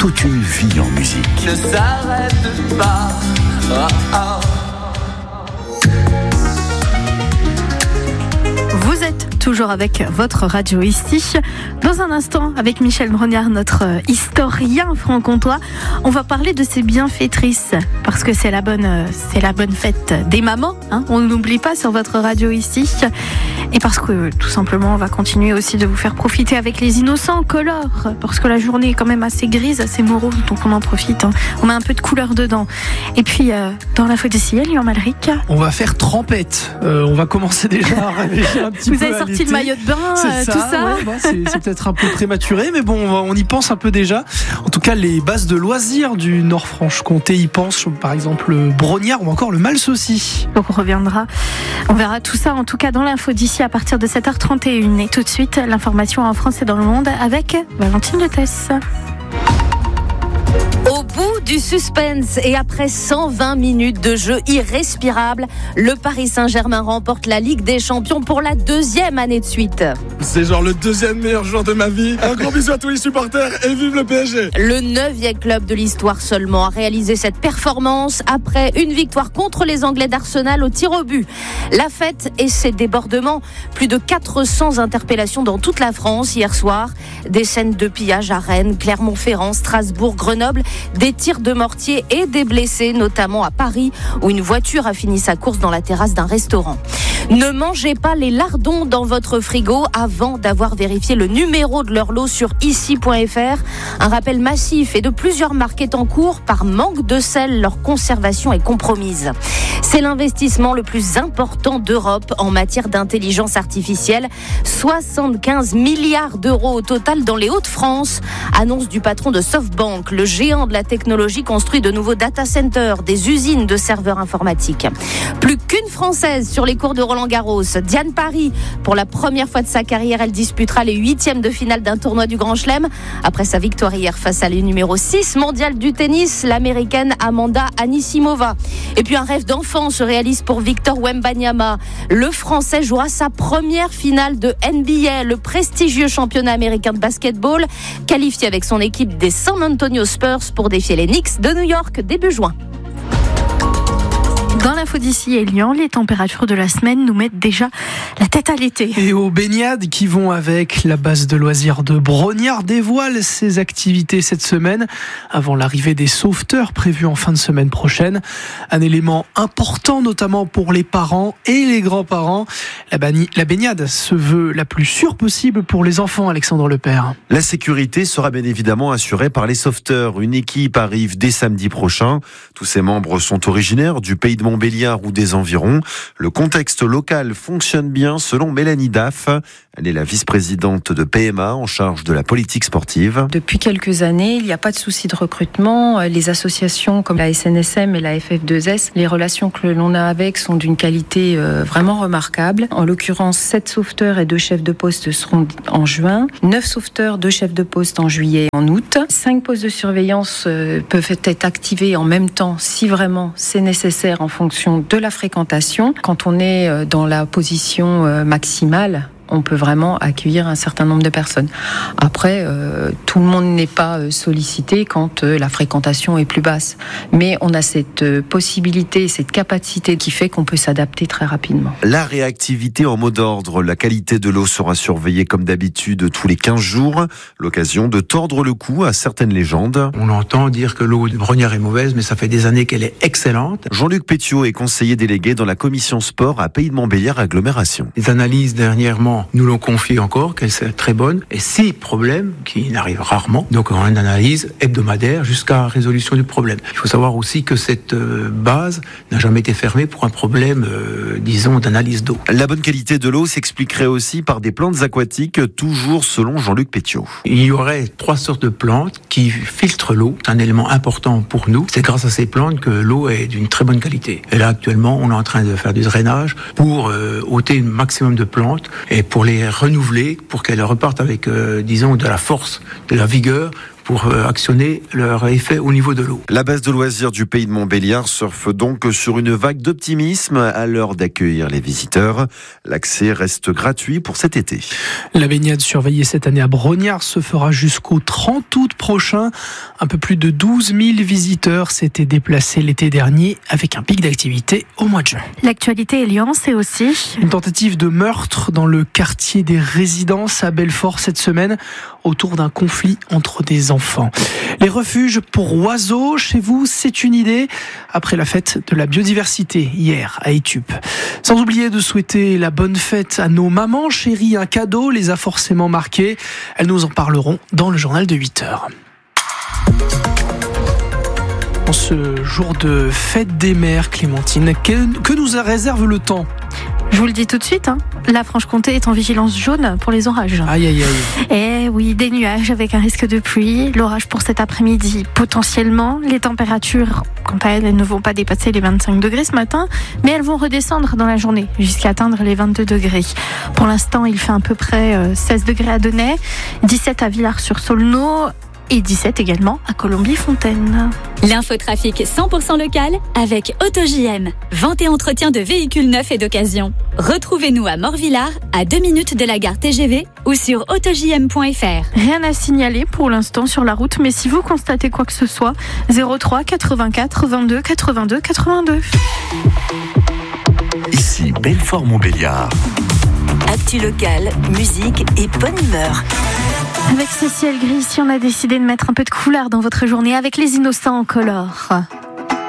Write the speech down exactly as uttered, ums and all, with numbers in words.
toute une vie en musique. Ne s'arrête pas. Oh, oh. Vous êtes toujours avec votre radio ici. Dans un instant, avec Michel Brognard, notre historien franc-comtois, on va parler de ces bienfaitrices, parce que c'est la bonne, c'est la bonne fête des mamans, hein, on n'oublie pas sur votre radio ici. Et parce que, tout simplement, on va continuer aussi de vous faire profiter avec les innocents colores, parce que la journée est quand même assez grise, assez morose, donc on en profite, hein. On met un peu de couleur dedans. Et puis, euh, dans l'info du ciel, Lian Malric, on va faire trempette. Euh, on va commencer déjà à réveiller un petit vous peu. Vous avez sorti le maillot de bain, euh, ça, tout ça ouais, bah, c'est, c'est peut-être un peu prématuré, mais bon, on, on y pense un peu déjà. En tout cas, les bases de loisirs du Nord-Franche-Comté y pensent, par exemple le Brognard ou encore le Malsaucy. Donc on reviendra, on verra tout ça en tout cas dans l'info d'ici à partir de sept heures trente et une. Et tout de suite, l'information en France et dans le monde avec Valentine Letesse. Au bout du suspense et après cent vingt minutes de jeu irrespirable, le Paris Saint-Germain remporte la Ligue des Champions pour la deuxième année de suite. C'est genre le deuxième meilleur joueur de ma vie. Un gros bisou à tous les supporters et vive le P S G. Le neuvième club de l'histoire seulement a réalisé cette performance après une victoire contre les Anglais d'Arsenal au tir au but. La fête et ses débordements, plus de quatre cents interpellations dans toute la France hier soir. Des scènes de pillage à Rennes, Clermont-Ferrand, Strasbourg, Grenoble. Des tirs de mortier et des blessés, notamment à Paris, où une voiture a fini sa course dans la terrasse d'un restaurant. Ne mangez pas les lardons dans votre frigo avant d'avoir vérifié le numéro de leur lot sur ici point f r. Un rappel massif et de plusieurs marques est en cours. Par manque de sel, leur conservation est compromise. C'est l'investissement le plus important d'Europe en matière d'intelligence artificielle. soixante-quinze milliards d'euros au total dans les Hauts-de-France. Annonce du patron de SoftBank. Le géant de la technologie construit de nouveaux data centers, des usines de serveurs informatiques. Plus qu'une Française sur les cours de Roland-Garros. Diane Paris, pour la première fois de sa carrière, elle disputera les huitièmes de finale d'un tournoi du Grand Chelem. Après sa victoire hier face à la numéro six mondiale du tennis, l'américaine Amanda Anisimova. Et puis un rêve d'enfant se réalise pour Victor Wembanyama. Le Français jouera sa première finale de N B A, le prestigieux championnat américain de basketball, qualifié avec son équipe des San Antonio Spurs pour défier les Knicks de New York début juin. Dans l'info d'ici et Lyon, les températures de la semaine nous mettent déjà la tête à l'été. Et aux baignades qui vont avec, la base de loisirs de Brognard dévoile ses activités cette semaine avant l'arrivée des sauveteurs prévus en fin de semaine prochaine. Un élément important notamment pour les parents et les grands-parents. La, bani- la baignade se veut la plus sûre possible pour les enfants, Alexandre Lepère. La sécurité sera bien évidemment assurée par les sauveteurs. Une équipe arrive dès samedi prochain. Tous ses membres sont originaires du pays de Montbéliard ou des environs. Le contexte local fonctionne bien selon Mélanie Daff. Elle est la vice-présidente de P M A en charge de la politique sportive. Depuis quelques années, il n'y a pas de souci de recrutement. Les associations comme la S N S M et la F F deux S, les relations que l'on a avec sont d'une qualité vraiment remarquable. En l'occurrence, sept sauveteurs et deux chefs de poste seront en juin, neuf sauveteurs, deux chefs de poste en juillet et en août. cinq postes de surveillance peuvent être activés en même temps si vraiment c'est nécessaire en fonction de la fréquentation. Quand on est dans la position maximale, on peut vraiment accueillir un certain nombre de personnes. Après, euh, tout le monde n'est pas sollicité quand euh, la fréquentation est plus basse. Mais on a cette euh, possibilité, cette capacité qui fait qu'on peut s'adapter très rapidement. La réactivité en mot d'ordre. La qualité de l'eau sera surveillée comme d'habitude tous les quinze jours. L'occasion de tordre le cou à certaines légendes. On entend dire que l'eau de Brognard est mauvaise, mais ça fait des années qu'elle est excellente. Jean-Luc Pétiot est conseiller délégué dans la commission sport à Pays de Montbéliard Agglomération. Les analyses dernièrement nous l'ont confié encore, qu'elle est très bonne. Et si problème, qui n'arrive rarement, donc on a une analyse hebdomadaire jusqu'à résolution du problème. Il faut savoir aussi que cette euh, base n'a jamais été fermée pour un problème, euh, disons, d'analyse d'eau. La bonne qualité de l'eau s'expliquerait aussi par des plantes aquatiques, toujours selon Jean-Luc Pétiot. Il y aurait trois sortes de plantes qui filtrent l'eau. C'est un élément important pour nous. C'est grâce à ces plantes que l'eau est d'une très bonne qualité. Et là, actuellement, on est en train de faire du drainage pour euh, ôter un maximum de plantes et pour les renouveler, pour qu'elles repartent avec, euh, disons, de la force, de la vigueur, pour euh, actionner leur effet au niveau de l'eau. La base de loisirs du Pays de Montbéliard surfe donc sur une vague d'optimisme à l'heure d'accueillir les visiteurs. L'accès reste gratuit pour cet été. La baignade surveillée cette année à Brognard se fera jusqu'au trente août prochain. Un peu plus de douze mille visiteurs s'étaient déplacés l'été dernier avec un pic d'activité au mois de juin. L'actualité est Lyon, c'est aussi une tentative de meurtre dans le quartier des Résidences à Belfort cette semaine autour d'un conflit entre des enfants. Les refuges pour oiseaux, chez vous, c'est une idée après la fête de la biodiversité hier à Étup. Sans oublier de souhaiter la bonne fête à nos mamans chéries, un cadeau les a forcément marquées. Elles nous en parleront dans le journal de huit heures. En ce jour de fête des mères, Clémentine, que, que nous réserve le temps ? Je vous le dis tout de suite, hein. La Franche-Comté est en vigilance jaune pour les orages. Aïe, aïe, aïe. Et oui, des nuages avec un risque de pluie. L'orage pour cet après-midi, potentiellement. Les températures, quant à elles, elles ne vont pas dépasser les vingt-cinq degrés ce matin, mais elles vont redescendre dans la journée jusqu'à atteindre les vingt-deux degrés. Pour l'instant, il fait à peu près seize degrés à Denay, dix-sept à Villars-sur-Saulneau, et dix-sept également à Colombier-Fontaine. L'infotrafic cent pour cent local avec AutoJM. Vente et entretien de véhicules neufs et d'occasion. Retrouvez-nous à Morvillard, à deux minutes de la gare T G V ou sur auto j m point f r. Rien à signaler pour l'instant sur la route, mais si vous constatez quoi que ce soit, zéro trois quatre-vingt-quatre vingt-deux quatre-vingt-deux quatre-vingt-deux. Ici Belfort-Montbéliard. Actu locale, musique et bonne humeur. Avec ce ciel gris, si on a décidé de mettre un peu de couleur dans votre journée avec les Innocents en color.